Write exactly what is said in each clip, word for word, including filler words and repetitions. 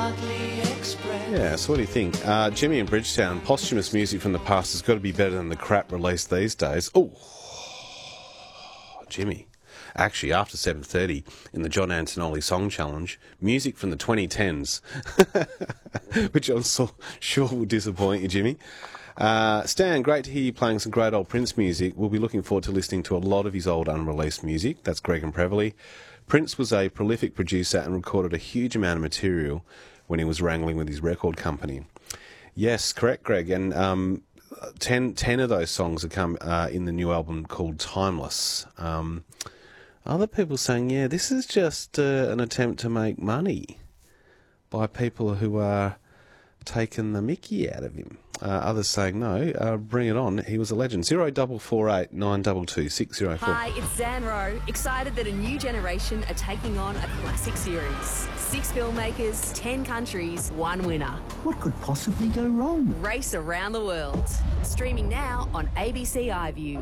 Yeah, so what do you think? Uh, Jimmy in Bridgetown, posthumous music from the past has got to be better than the crap released these days. Oh, Jimmy. Actually, after seven thirty in the John Antonelli Song Challenge, music from the twenty tens, which I'm so sure will disappoint you, Jimmy. Uh, Stan, great to hear you playing some great old Prince music. We'll be looking forward to listening to a lot of his old unreleased music. That's Greg and Preverly. Prince was a prolific producer and recorded a huge amount of material when he was wrangling with his record company. Yes, correct, Greg. And um, ten, ten of those songs have come uh, in the new album called Timeless. Um, other people saying, yeah, this is just uh, an attempt to make money by people who are taking the mickey out of him. Uh, others saying, no, uh, bring it on. He was a legend. Zero double four eight nine two two six zero four. Hi, it's Zan Rowe. Excited that a new generation are taking on a classic series. Six filmmakers, ten countries, one winner. What could possibly go wrong? Race around the world. Streaming now on A B C iView.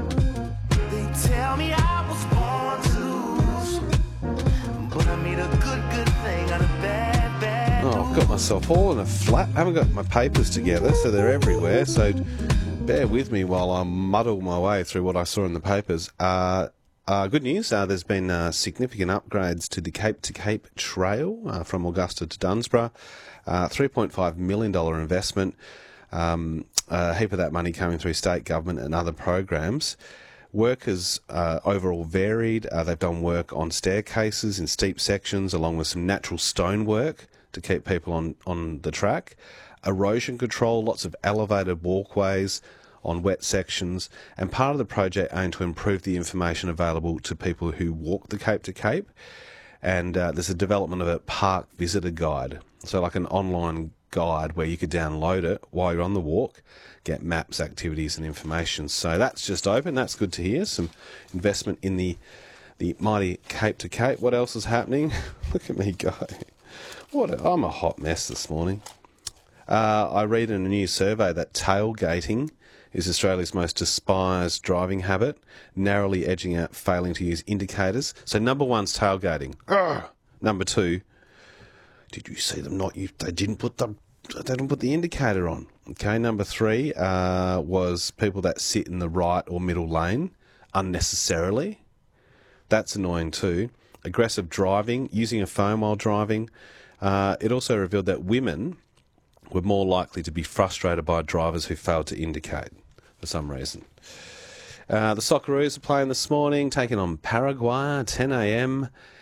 They tell me I was born to lose, but I made a good, good thing out of bad, bad. Oh, I've got myself all in a flat. I haven't got my papers together, so they're everywhere. So bear with me while I muddle my way through what I saw in the papers. Uh, uh, good news, uh, there's been uh, significant upgrades to the Cape to Cape Trail uh, from Augusta to Dunsborough. Uh, three point five million dollars investment. Um, a heap of that money coming through state government and other programs. Work has uh, overall varied. Uh, they've done work on staircases in steep sections along with some natural stonework to keep people on, on the track. Erosion control, lots of elevated walkways on wet sections, and part of the project aimed to improve the information available to people who walk the Cape to Cape. And uh, there's a development of a park visitor guide, so like an online guide where you could download it while you're on the walk, get maps, activities and information. So that's just open. That's good to hear. Some investment in the the mighty Cape to Cape. What else is happening? Look at me go. What a, I'm a hot mess this morning. Uh, I read in a new survey that tailgating is Australia's most despised driving habit, narrowly edging out failing to use indicators. So number one's tailgating. Urgh! Number two, did you see them not use, they didn't put the, they didn't put the indicator on. Okay, number three uh, was people that sit in the right or middle lane unnecessarily. That's annoying too. Aggressive driving, using a phone while driving. Uh, it also revealed that women were more likely to be frustrated by drivers who failed to indicate for some reason. Uh, the Socceroos are playing this morning, taking on Paraguay, ten a m.